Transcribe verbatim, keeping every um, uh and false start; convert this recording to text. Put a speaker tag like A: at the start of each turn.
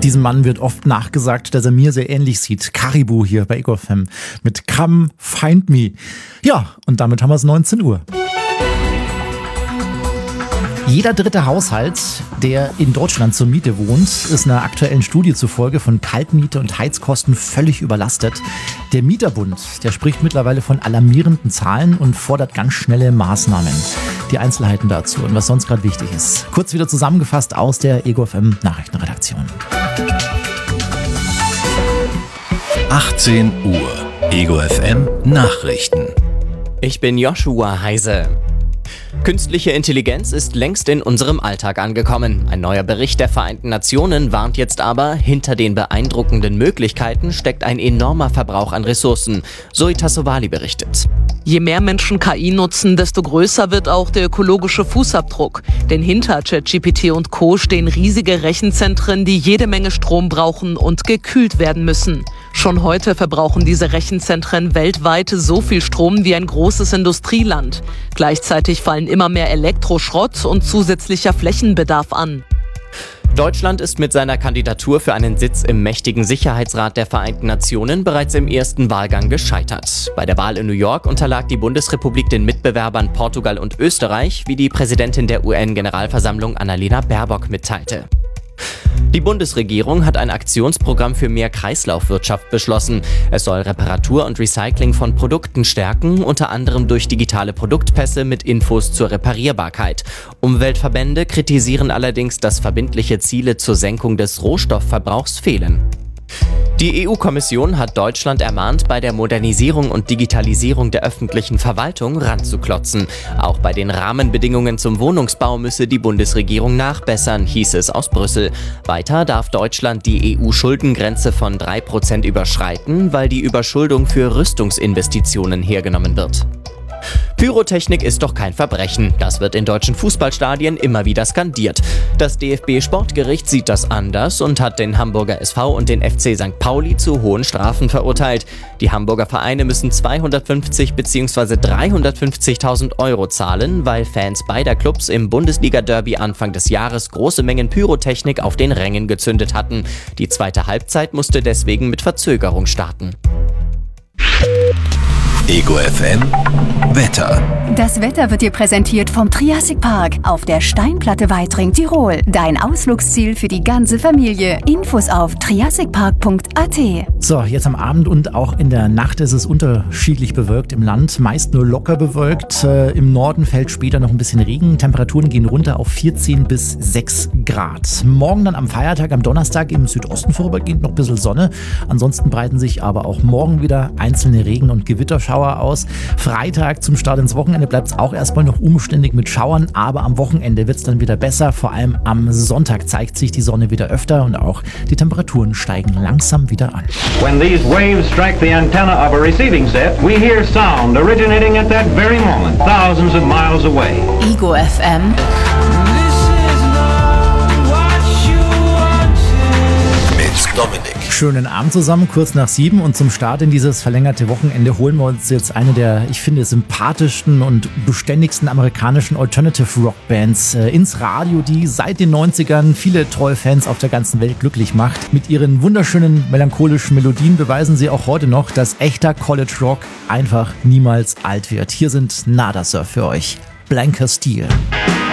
A: Diesem Mann wird oft nachgesagt, dass er mir sehr ähnlich sieht. Caribou hier bei Ego F M mit Come Find Me. Ja, und damit haben wir es neunzehn Uhr. Jeder dritte Haushalt, der in Deutschland zur Miete wohnt, ist einer aktuellen Studie zufolge von Kaltmiete und Heizkosten völlig überlastet. Der Mieterbund, der spricht mittlerweile von alarmierenden Zahlen und fordert ganz schnelle Maßnahmen. Die Einzelheiten dazu und was sonst gerade wichtig ist. Kurz wieder zusammengefasst aus der Ego F M Nachrichtenredaktion.
B: achtzehn Uhr. Ego F M Nachrichten.
C: Ich bin Joshua Heise. Künstliche Intelligenz ist längst in unserem Alltag angekommen. Ein neuer Bericht der Vereinten Nationen warnt jetzt aber, hinter den beeindruckenden Möglichkeiten steckt ein enormer Verbrauch an Ressourcen. Zoe Tassovali berichtet.
D: Je mehr Menschen K I nutzen, desto größer wird auch der ökologische Fußabdruck. Denn hinter ChatGPT und Co. stehen riesige Rechenzentren, die jede Menge Strom brauchen und gekühlt werden müssen. Schon heute verbrauchen diese Rechenzentren weltweit so viel Strom wie ein großes Industrieland. Gleichzeitig fallen immer mehr Elektroschrott und zusätzlicher Flächenbedarf an.
C: Deutschland ist mit seiner Kandidatur für einen Sitz im mächtigen Sicherheitsrat der Vereinten Nationen bereits im ersten Wahlgang gescheitert. Bei der Wahl in New York unterlag die Bundesrepublik den Mitbewerbern Portugal und Österreich, wie die Präsidentin der U N-Generalversammlung Annalena Baerbock mitteilte. Die Bundesregierung hat ein Aktionsprogramm für mehr Kreislaufwirtschaft beschlossen. Es soll Reparatur und Recycling von Produkten stärken, unter anderem durch digitale Produktpässe mit Infos zur Reparierbarkeit. Umweltverbände kritisieren allerdings, dass verbindliche Ziele zur Senkung des Rohstoffverbrauchs fehlen. Die E U-Kommission hat Deutschland ermahnt, bei der Modernisierung und Digitalisierung der öffentlichen Verwaltung ranzuklotzen. Auch bei den Rahmenbedingungen zum Wohnungsbau müsse die Bundesregierung nachbessern, hieß es aus Brüssel. Weiter darf Deutschland die E U-Schuldengrenze von drei Prozent überschreiten, weil die Überschuldung für Rüstungsinvestitionen hergenommen wird. Pyrotechnik ist doch kein Verbrechen. Das wird in deutschen Fußballstadien immer wieder skandiert. Das D F B-Sportgericht sieht das anders und hat den Hamburger S V und den F C Sankt Pauli zu hohen Strafen verurteilt. Die Hamburger Vereine müssen zweihundertfünfzig bzw. dreihundertfünfzigtausend Euro zahlen, weil Fans beider Clubs im Bundesliga-Derby Anfang des Jahres große Mengen Pyrotechnik auf den Rängen gezündet hatten. Die zweite Halbzeit musste deswegen mit Verzögerung starten.
B: Ego F M Wetter.
E: Das Wetter wird dir präsentiert vom Triassic Park auf der Steinplatte Weitring, Tirol. Dein Ausflugsziel für die ganze Familie. Infos auf triassic park punkt a t.
A: So, jetzt am Abend und auch in der Nacht ist es unterschiedlich bewölkt im Land. Meist nur locker bewölkt. Äh, Im Norden fällt später noch ein bisschen Regen. Temperaturen gehen runter auf vierzehn bis sechs Grad. Morgen dann am Feiertag, am Donnerstag im Südosten vorübergehend noch ein bisschen Sonne. Ansonsten breiten sich aber auch morgen wieder einzelne Regen- und Gewitterschauer aus. Freitag zum Start ins Wochenende bleibt es auch erstmal noch umständig mit Schauern, aber am Wochenende wird es dann wieder besser. Vor allem am Sonntag zeigt sich die Sonne wieder öfter und auch die Temperaturen steigen langsam wieder an.
F: When these waves strike the antenna of a receiving set, we hear sound originating at that very moment, thousands of miles away.
E: Ego F M.
B: Mit Dominik.
A: Schönen Abend zusammen, kurz nach sieben und zum Start in dieses verlängerte Wochenende holen wir uns jetzt eine der, ich finde, sympathischsten und beständigsten amerikanischen Alternative Rock Bands äh, ins Radio, die seit den neunzigern viele treue Fans auf der ganzen Welt glücklich macht. Mit ihren wunderschönen melancholischen Melodien beweisen sie auch heute noch, dass echter College Rock einfach niemals alt wird. Hier sind Nada Surf für euch. Blanker Steel.